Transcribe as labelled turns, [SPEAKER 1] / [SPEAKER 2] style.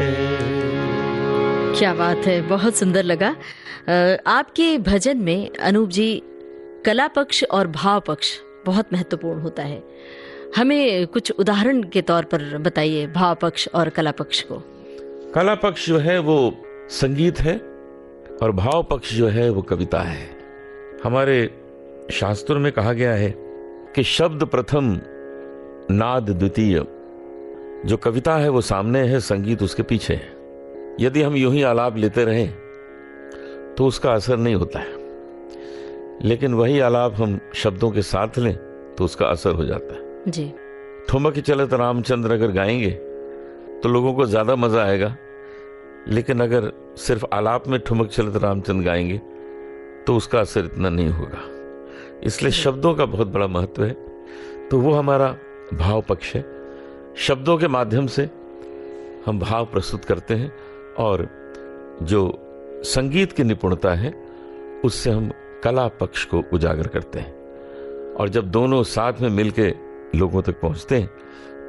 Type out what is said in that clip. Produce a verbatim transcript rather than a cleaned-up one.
[SPEAKER 1] क्या बात है, बहुत सुंदर लगा। आपके भजन में अनूप जी कला पक्ष और भाव पक्ष बहुत महत्वपूर्ण होता है। हमें कुछ उदाहरण के तौर पर बताइए भाव पक्ष और कला पक्ष को।
[SPEAKER 2] कला पक्ष जो है वो संगीत है और भाव पक्ष जो है वो कविता है। हमारे शास्त्रों में कहा गया है कि शब्द प्रथम, नाद द्वितीय। जो कविता है वो सामने है, संगीत उसके पीछे है। यदि हम यूं ही आलाप लेते रहें तो उसका असर नहीं होता है, लेकिन वही आलाप हम शब्दों के साथ लें तो उसका असर हो जाता है
[SPEAKER 1] जी।
[SPEAKER 2] ठुमक चलत रामचंद्र अगर गाएंगे तो लोगों को ज्यादा मजा आएगा, लेकिन अगर सिर्फ आलाप में ठुमक चलत रामचंद्र गाएंगे तो उसका असर इतना नहीं होगा। इसलिए शब्दों का बहुत बड़ा महत्व है। तो वो हमारा भाव पक्ष है। शब्दों के माध्यम से हम भाव प्रस्तुत करते हैं और जो संगीत की निपुणता है उससे हम कला पक्ष को उजागर करते हैं। और जब दोनों साथ में मिलके लोगों तक पहुंचते हैं